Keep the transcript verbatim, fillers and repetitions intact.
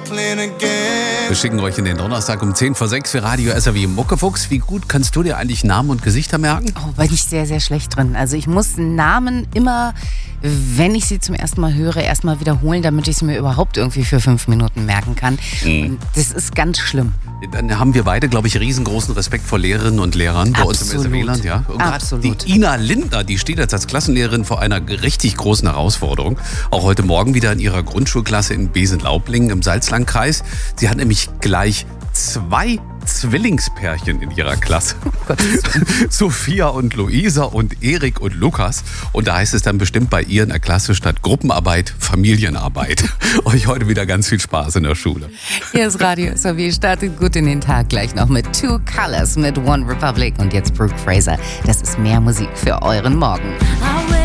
Wir schicken euch in den Donnerstag um zehn vor sechs für Radio S R W Muckefuchs. Wie gut kannst du dir eigentlich Namen und Gesichter merken? Oh, bin ich sehr, sehr schlecht drin. Also ich muss Namen immer, wenn ich sie zum ersten Mal höre, erstmal wiederholen, damit ich sie mir überhaupt irgendwie für fünf Minuten merken kann. Mhm. Und das ist ganz schlimm. Dann haben wir beide, glaube ich, riesengroßen Respekt vor Lehrerinnen und Lehrern bei uns im S R W-Land. Ja? Absolut. Die Ina Lindner, die steht jetzt als Klassenlehrerin vor einer richtig großen Herausforderung. Auch heute Morgen wieder in ihrer Grundschulklasse in Besen-Laublingen im Salzlandkreis. Sie hat nämlich gleich zwei Zwillingspärchen in ihrer Klasse. Oh Sophia und Luisa und Erik und Lukas. Und da heißt es dann bestimmt bei ihr in der Klasse statt Gruppenarbeit Familienarbeit. Euch heute wieder ganz viel Spaß in der Schule. Hier ist Radio S R W, startet gut in den Tag. Gleich noch mit Two Colors mit One Republic. Und jetzt Brooke Fraser. Das ist mehr Musik für euren Morgen.